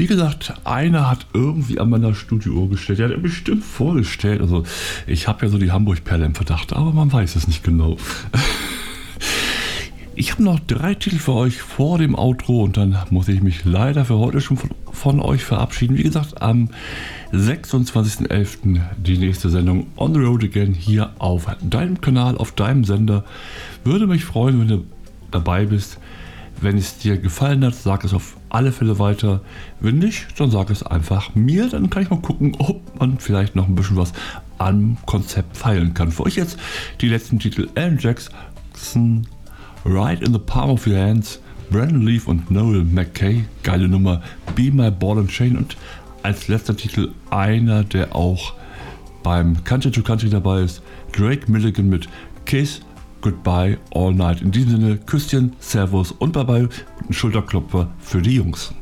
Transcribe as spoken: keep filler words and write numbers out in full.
Wie gesagt, einer hat irgendwie an meiner Studiouhr gestellt. Der hat er bestimmt vorgestellt. Also ich habe ja so die Hamburg-Perle im Verdacht, aber man weiß es nicht genau. Ich habe noch drei Titel für euch vor dem Outro und dann muss ich mich leider für heute schon von, von euch verabschieden. Wie gesagt, am sechsundzwanzigsten elften die nächste Sendung On the Road Again hier auf deinem Kanal, auf deinem Sender. Würde mich freuen, wenn du dabei bist. Wenn es dir gefallen hat, sag es auf alle Fälle weiter. Wenn nicht, dann sag es einfach mir. Dann kann ich mal gucken, ob man vielleicht noch ein bisschen was am Konzept feilen kann. Für euch jetzt die letzten Titel: Alan Jackson, Right in the Palm of Your Hands, Brandon Leaf und Noel McKay. Geile Nummer, Be My Ball and Chain. Und als letzter Titel einer, der auch beim Country to Country dabei ist, Drake Milligan mit Kiss Goodbye All Night. In diesem Sinne, Küsschen, Servus und Bye-Bye und ein Schulterklopfer für die Jungs.